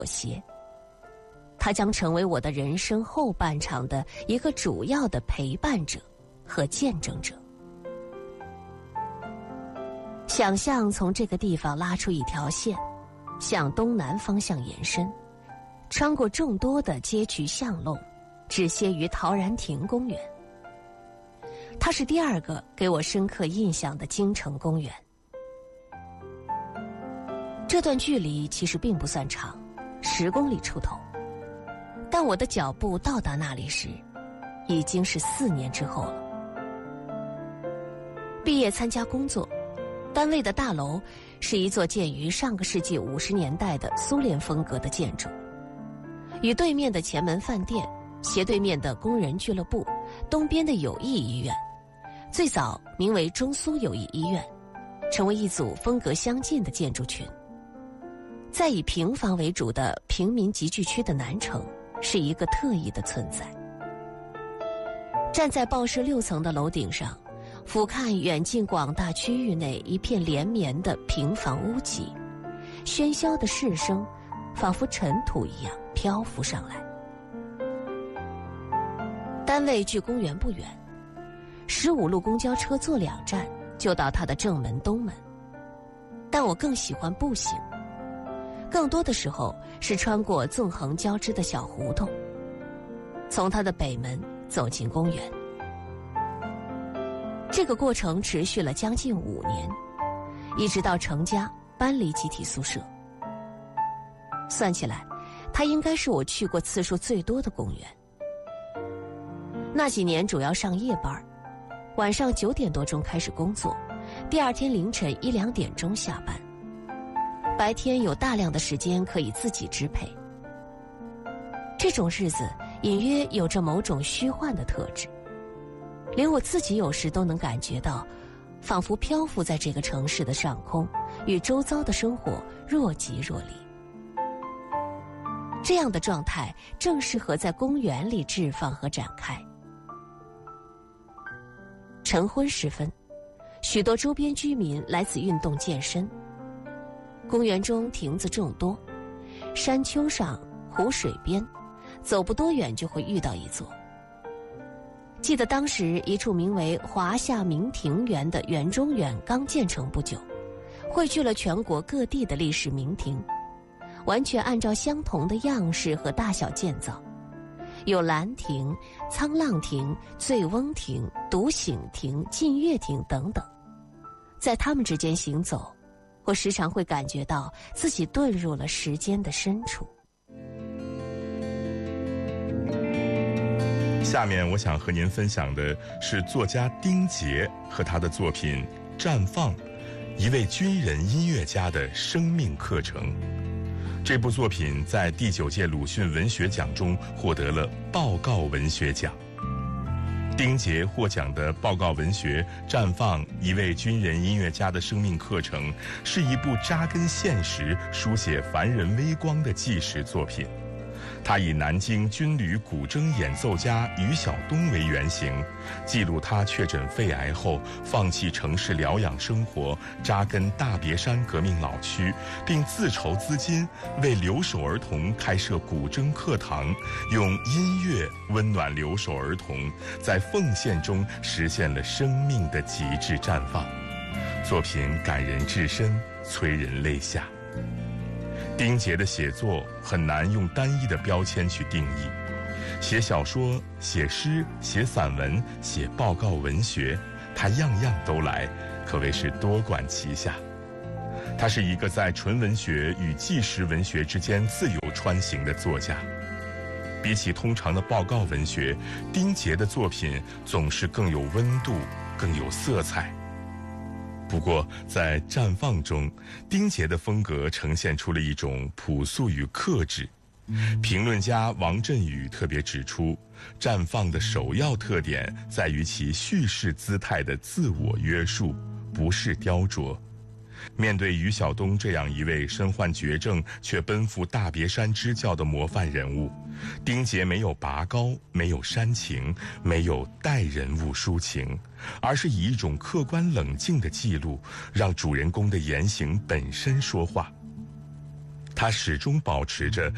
协。它将成为我的人生后半场的一个主要的陪伴者和见证者。想象从这个地方拉出一条线，向东南方向延伸，穿过众多的街区巷弄，止歇于陶然亭公园。它是第二个给我深刻印象的京城公园。这段距离其实并不算长，10公里出头，但我的脚步到达那里时，已经是4年之后了。毕业参加工作，单位的大楼是一座建于上个世纪50年代的苏联风格的建筑，与对面的前门饭店、斜对面的工人俱乐部、东边的友谊医院，最早名为中苏友谊医院，成为一组风格相近的建筑群。在以平房为主的平民集聚区的南城，是一个特异的存在。站在报社6层的楼顶上，俯瞰远近广大区域内一片连绵的平房屋脊，喧嚣的市声仿佛尘土一样漂浮上来。单位距公园不远，15路公交车坐2站就到它的正门东门，但我更喜欢步行，更多的时候是穿过纵横交织的小胡同，从它的北门走进公园。这个过程持续了将近5年，一直到成家搬离集体宿舍。算起来，它应该是我去过次数最多的公园。那几年主要上夜班，晚上9点多钟开始工作，第2天凌晨1、2点钟下班。白天有大量的时间可以自己支配。这种日子隐约有着某种虚幻的特质，连我自己有时都能感觉到，仿佛漂浮在这个城市的上空，与周遭的生活若即若离。这样的状态正适合在公园里置放和展开。晨昏时分，许多周边居民来此运动健身。公园中亭子众多，山丘上、湖水边，走不多远就会遇到一座。记得当时一处名为华夏明庭园的园中园刚建成不久，汇聚了全国各地的历史名庭，完全按照相同的样式和大小建造，有兰亭、沧浪亭、醉翁亭、独醒亭、近月亭等等。在它们之间行走，我时常会感觉到自己遁入了时间的深处。 下面我想和您分享的是作家丁杰和他的作品《绽放》，一位军人音乐家的生命课程。这部作品在第9届鲁迅文学奖中获得了报告文学奖。丁杰获奖的报告文学《绽放》，一位军人音乐家的生命课程，是一部扎根现实、书写凡人微光的纪实作品。他以南京军旅古筝演奏家于晓东为原型，记录他确诊肺癌后放弃城市疗养生活，扎根大别山革命老区，并自筹资金为留守儿童开设古筝课堂，用音乐温暖留守儿童，在奉献中实现了生命的极致绽放。作品感人至深，催人泪下。丁杰的写作很难用单一的标签去定义，写小说、写诗、写散文、写报告文学，他样样都来，可谓是多管齐下。他是一个在纯文学与纪实文学之间自由穿行的作家。比起通常的报告文学，丁杰的作品总是更有温度，更有色彩。不过在《绽放》中，丁杰的风格呈现出了一种朴素与克制。评论家王振宇特别指出，《绽放》的首要特点在于其叙事姿态的自我约束，不是雕琢。面对于晓东这样一位身患绝症却奔赴大别山支教的模范人物，丁杰没有拔高，没有煽情，没有带人物抒情，而是以一种客观冷静的记录，让主人公的言行本身说话。他始终保持着